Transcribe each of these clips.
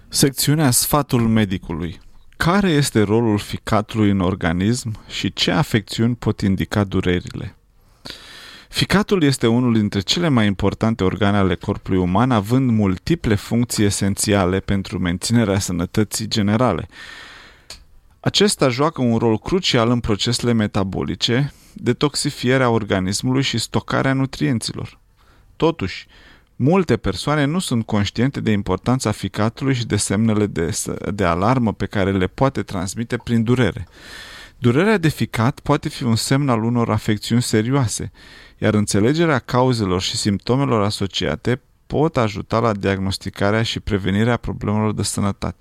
Secțiunea Sfatul medicului. Care este rolul ficatului în organism și ce afecțiuni pot indica durerile? Ficatul este unul dintre cele mai importante organe ale corpului uman, având multiple funcții esențiale pentru menținerea sănătății generale. Acesta joacă un rol crucial în procesele metabolice, detoxifierea organismului și stocarea nutrienților. Totuși, multe persoane nu sunt conștiente de importanța ficatului și de semnele de alarmă pe care le poate transmite prin durere. Durerea de ficat poate fi un semn al unor afecțiuni serioase, iar înțelegerea cauzelor și simptomelor asociate pot ajuta la diagnosticarea și prevenirea problemelor de sănătate.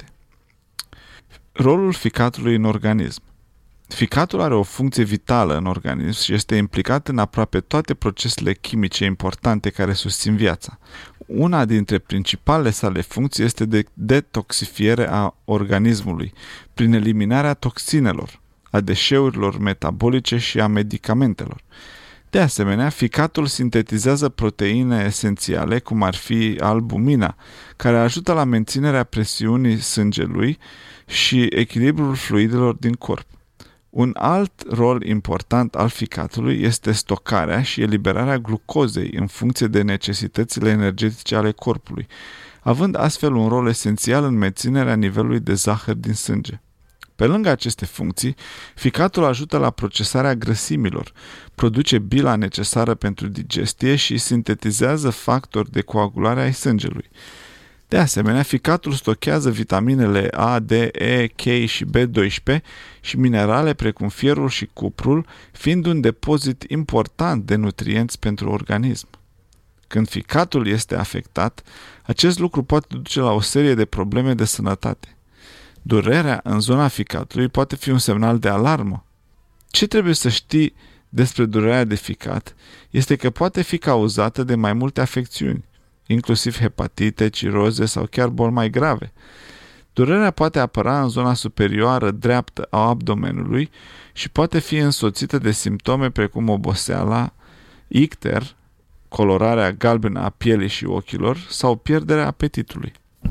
Rolul ficatului în organism. Ficatul are o funcție vitală în organism și este implicat în aproape toate procesele chimice importante care susțin viața. Una dintre principalele sale funcții este de detoxifiere a organismului, prin eliminarea toxinelor, a deșeurilor metabolice și a medicamentelor. De asemenea, ficatul sintetizează proteine esențiale, cum ar fi albumina, care ajută la menținerea presiunii sângelui și echilibrul fluidelor din corp. Un alt rol important al ficatului este stocarea și eliberarea glucozei în funcție de necesitățile energetice ale corpului, având astfel un rol esențial în menținerea nivelului de zahăr din sânge. Pe lângă aceste funcții, ficatul ajută la procesarea grăsimilor, produce bila necesară pentru digestie și sintetizează factori de coagulare ai sângelui. De asemenea, ficatul stochează vitaminele A, D, E, K și B12 și minerale precum fierul și cuprul, fiind un depozit important de nutrienți pentru organism. Când ficatul este afectat, acest lucru poate duce la o serie de probleme de sănătate. Durerea în zona ficatului poate fi un semnal de alarmă. Ce trebuie să știi despre durerea de ficat este că poate fi cauzată de mai multe afecțiuni, inclusiv hepatite, ciroze sau chiar boli mai grave. Durerea poate apăra în zona superioară dreaptă a abdomenului și poate fi însoțită de simptome precum oboseala, icter, colorarea galbenă a pielii și ochilor sau pierderea apetitului.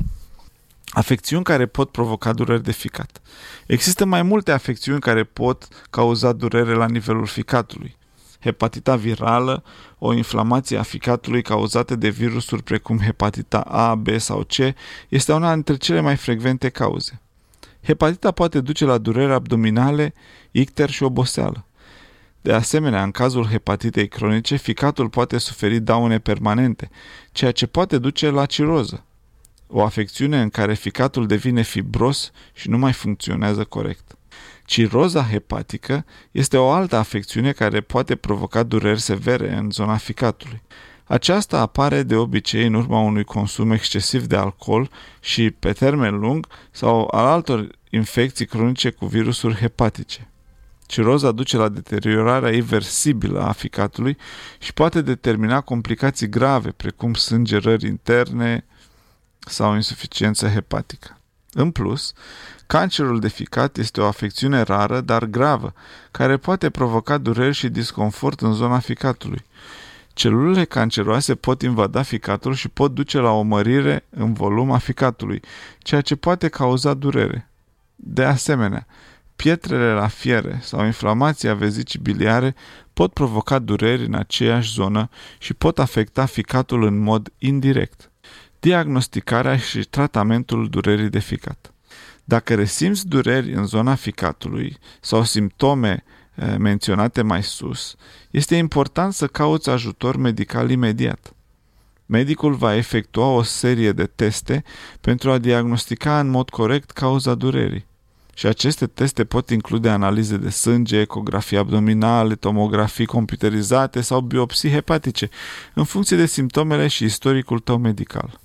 Afecțiuni care pot provoca dureri de ficat. Există mai multe afecțiuni care pot cauza durere la nivelul ficatului. Hepatita virală, o inflamație a ficatului cauzată de virusuri precum hepatita A, B sau C, este una dintre cele mai frecvente cauze. Hepatita poate duce la dureri abdominale, icter și oboseală. De asemenea, în cazul hepatitei cronice, ficatul poate suferi daune permanente, ceea ce poate duce la ciroză, o afecțiune în care ficatul devine fibros și nu mai funcționează corect. Ciroza hepatică este o altă afecțiune care poate provoca dureri severe în zona ficatului. Aceasta apare de obicei în urma unui consum excesiv de alcool și, pe termen lung, sau al altor infecții cronice cu virusuri hepatice. Ciroza duce la deteriorarea irreversibilă a ficatului și poate determina complicații grave, precum sângerări interne sau insuficiență hepatică. În plus, cancerul de ficat este o afecțiune rară, dar gravă, care poate provoca dureri și disconfort în zona ficatului. Celulele canceroase pot invada ficatul și pot duce la o mărire în volum a ficatului, ceea ce poate cauza durere. De asemenea, pietrele la fiere sau inflamația vezicii biliare pot provoca dureri în aceeași zonă și pot afecta ficatul în mod indirect. Diagnosticarea și tratamentul durerii de ficat. Dacă resimți dureri în zona ficatului sau simptome menționate mai sus, este important să cauți ajutor medical imediat. Medicul va efectua o serie de teste pentru a diagnostica în mod corect cauza durerii. Și aceste teste pot include analize de sânge, ecografii abdominale, tomografii computerizate sau biopsii hepatice, în funcție de simptomele și istoricul tău medical.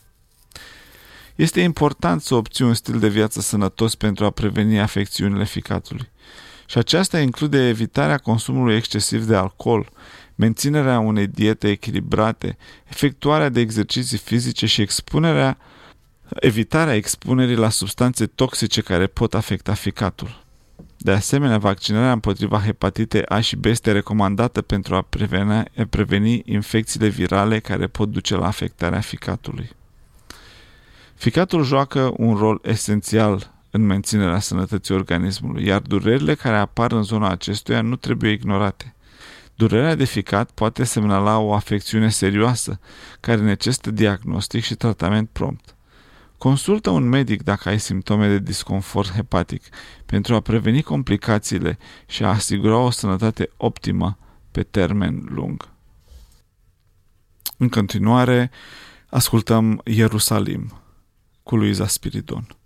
Este important să obții un stil de viață sănătos pentru a preveni afecțiunile ficatului. Și aceasta include evitarea consumului excesiv de alcool, menținerea unei diete echilibrate, efectuarea de exerciții fizice și evitarea expunerii la substanțe toxice care pot afecta ficatul. De asemenea, vaccinarea împotriva hepatitei A și B este recomandată pentru a preveni infecțiile virale care pot duce la afectarea ficatului. Ficatul joacă un rol esențial în menținerea sănătății organismului, iar durerile care apar în zona acestuia nu trebuie ignorate. Durerea de ficat poate semnala o afecțiune serioasă, care necesită diagnostic și tratament prompt. Consultă un medic dacă ai simptome de disconfort hepatic pentru a preveni complicațiile și a asigura o sănătate optimă pe termen lung. În continuare, ascultăm Ierusalim cu Luiza Spiridon.